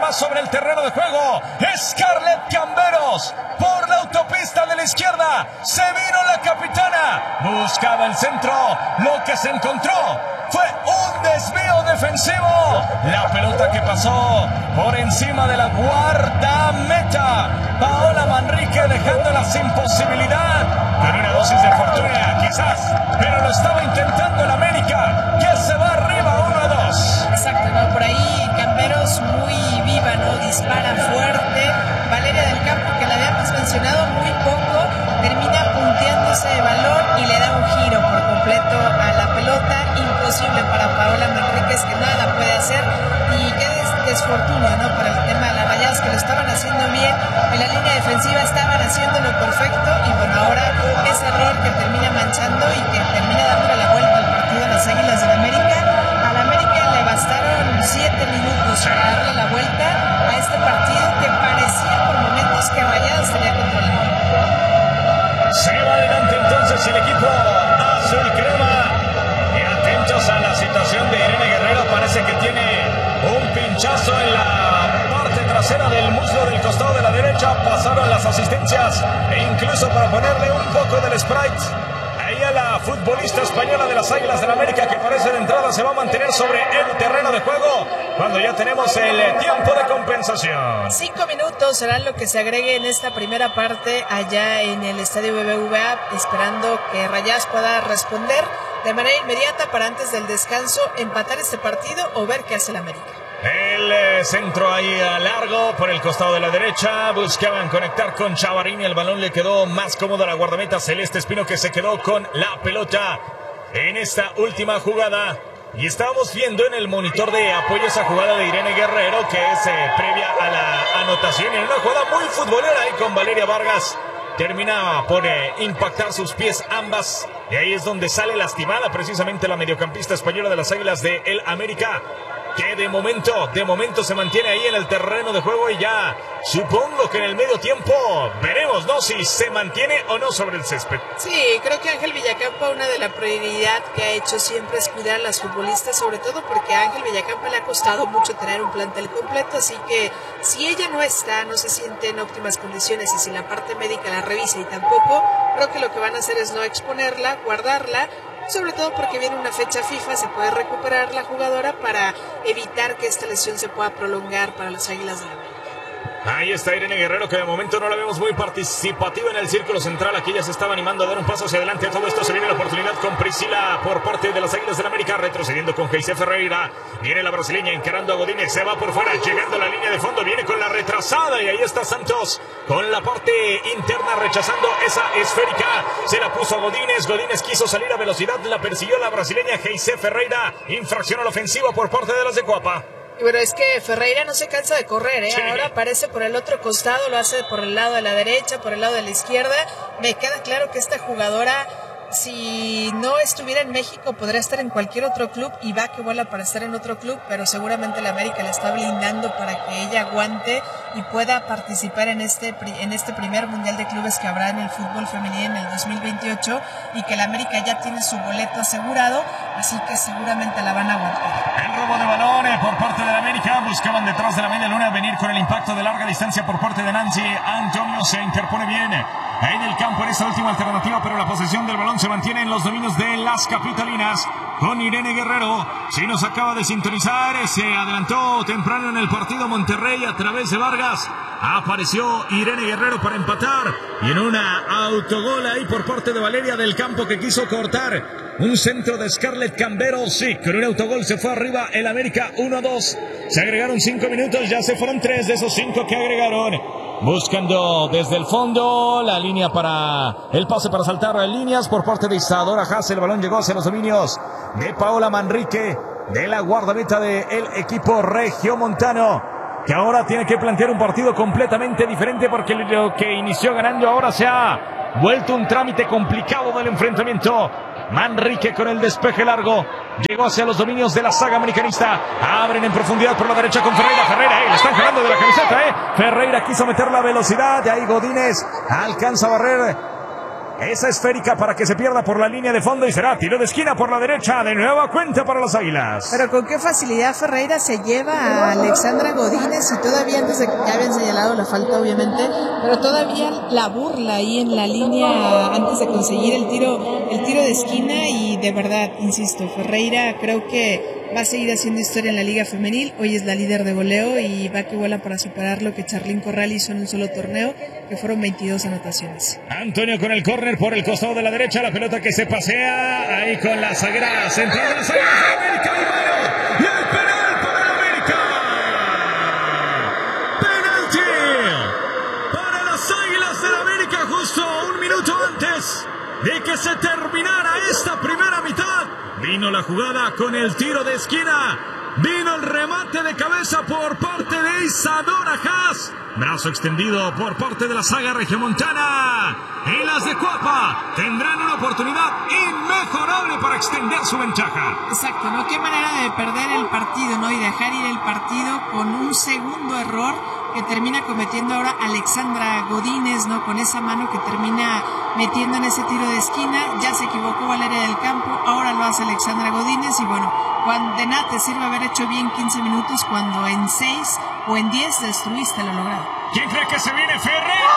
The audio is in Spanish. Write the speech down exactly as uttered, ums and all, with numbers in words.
va sobre el terreno de juego. Scarlett Camberos por la autopista de la izquierda. Se vino la capitana. Buscaba el centro. Lo que se encontró fue un desvío defensivo. La pelota que pasó por encima de la guardameta. Paola Manrique dejándola sin posibilidad. Con una dosis de fortuna, quizás. Pero lo estaba intentando el América, que se va arriba uno a dos. Exacto, ¿no? Por ahí Camberos muy viva, ¿no? Dispara fuerte. Valeria del Campo, que la habíamos mencionado muy poco, termina punteándose de balón y le da un giro por completo a la pelota. Imposible para Paola Manríquez, que nada la puede hacer. Y qué des- desfortuna, ¿no? Para el tema de las Rayadas, que lo estaban haciendo bien. En la línea defensiva estaban haciéndolo perfecto. Y bueno, ahora ese error que termina manchando y que termina dándole la vuelta al partido de las Águilas del América. A la América le bastaron siete minutos para darle la vuelta a este partido que parecía por momentos que Rayadas tenía controlado. Se va adelante entonces el equipo azul crema. Y atentos a la situación de Irene Guerrero. Parece que tiene un pinchazo en la parte trasera del muslo del costado de la derecha. Pasaron las asistencias e incluso para ponerle un poco del Sprite ahí a la futbolista española de las Águilas del América, que parece de entrada se va a mantener sobre el terreno de juego cuando ya tenemos el tiempo de compensación. Cinco minutos serán lo que se agregue en esta primera parte allá en el Estadio B B V A, esperando que Rayadas pueda responder de manera inmediata para antes del descanso empatar este partido o ver qué hace el América. El eh, centro ahí a largo por el costado de la derecha. Buscaban conectar con Chavarini. El balón le quedó más cómodo a la guardameta Celeste Espino, que se quedó con la pelota en esta última jugada. Y estábamos viendo en el monitor de apoyo esa jugada de Irene Guerrero, que es eh, previa a la anotación. En una jugada muy futbolera ahí con Valeria Vargas. Termina por eh, impactar sus pies ambas. Y ahí es donde sale lastimada precisamente la mediocampista española de las Águilas de el América, que de momento, de momento se mantiene ahí en el terreno de juego. Y ya supongo que en el medio tiempo veremos, ¿no?, si se mantiene o no sobre el césped. Sí, creo que Ángel Villacampa, una de las prioridades que ha hecho siempre es cuidar a las futbolistas, sobre todo porque a Ángel Villacampa le ha costado mucho tener un plantel completo, así que si ella no está, no se siente en óptimas condiciones y si la parte médica la revisa y tampoco, creo que lo que van a hacer es no exponerla, guardarla, sobre todo porque viene una fecha FIFA, se puede recuperar la jugadora para evitar que esta lesión se pueda prolongar para las Águilas de la América. Ahí está Irene Guerrero, que de momento no la vemos muy participativa en el círculo central. Aquí ya se está animando a dar un paso hacia adelante. A todo esto se viene la oportunidad con Priscila por parte de las Águilas del América, retrocediendo con Geise Ferreira. Viene la brasileña encarando a Godínez, se va por fuera, llegando a la línea de fondo, viene con la retrasada y ahí está Santos con la parte interna rechazando esa esférica. Se la puso a Godínez, Godínez quiso salir a velocidad, la persiguió la brasileña Geise Ferreira. Infracción a la ofensiva por parte de las de Cuapa. Y bueno, es que Ferreira no se cansa de correr, ¿eh? Sí. Ahora aparece por el otro costado, lo hace por el lado de la derecha, por el lado de la izquierda. Me queda claro que esta jugadora, si no estuviera en México, podría estar en cualquier otro club y va que vuela para estar en otro club, pero seguramente la América la está blindando para que ella aguante y pueda participar en este, en este primer Mundial de Clubes que habrá en el fútbol femenino en el dos mil veintiocho, y que la América ya tiene su boleto asegurado, así que seguramente la van a aguantar. El robo de balón eh, por parte de la América. Buscaban detrás de la media luna venir con el impacto de larga distancia por parte de Nancy. Antonio se interpone bien en el campo en esta última alternativa, pero la posesión del balón se mantiene en los dominios de las capitalinas con Irene Guerrero. Si nos acaba de sintonizar, se adelantó temprano en el partido Monterrey a través de Vargas. Apareció Irene Guerrero para empatar y en una autogol ahí por parte de Valeria del Campo, que quiso cortar un centro de Scarlett Camberos. Sí, con un autogol se fue arriba el América uno a dos. Se agregaron cinco minutos, ya se fueron tres de esos cinco que agregaron. Buscando desde el fondo la línea para el pase para saltar a líneas por parte de Isadora Haas. El balón llegó hacia los dominios de Paola Manrique, de la guardameta del equipo regiomontano, que ahora tiene que plantear un partido completamente diferente, porque lo que inició ganando ahora se ha vuelto un trámite complicado del enfrentamiento. Manrique con el despeje largo llegó hacia los dominios de la saga americanista. Abren en profundidad por la derecha con Ferreira. Ferreira, eh, le están jalando de la camiseta, eh. Ferreira quiso meter la velocidad. Y ahí Godínez alcanza a barrer esa esférica para que se pierda por la línea de fondo y será tiro de esquina por la derecha. De nueva cuenta para las Águilas. Pero con qué facilidad Ferreira se lleva a Alexandra Godínez y todavía antes de que ya habían señalado la falta, obviamente, pero todavía la burla ahí en la línea antes de conseguir el tiro, el tiro de esquina. Y de verdad, insisto, Ferreira creo que va a seguir haciendo historia en la Liga Femenil. Hoy es la líder de goleo y va que vuela para superar lo que Charlín Corral hizo en un solo torneo, que fueron veintidós anotaciones. Antonio con el córner por el costado de la derecha, la pelota que se pasea ahí con la sagrada central de las Águilas de la América. Y bueno, y el penal para la América. Penalti para las Águilas de la América justo un minuto antes de que se terminara esta primera mitad. Vino la jugada con el tiro de esquina. Vino el remate de cabeza por parte de Isadora Haas. Brazo extendido por parte de la saga regiomontana. Y las de Cuapa tendrán una oportunidad inmejorable para extender su ventaja. Exacto, ¿no? Qué manera de perder el partido, ¿no? Y dejar ir el partido con un segundo error que termina cometiendo ahora Alexandra Godínez, ¿no? Con esa mano que termina metiendo en ese tiro de esquina. Ya se equivocó Valeria del Campo, ahora lo hace Alexandra Godínez. Y bueno, cuando de nada te sirve haber hecho bien quince minutos cuando en seis o en diez destruiste lo logrado. ¿Quién cree que se viene, Ferrer?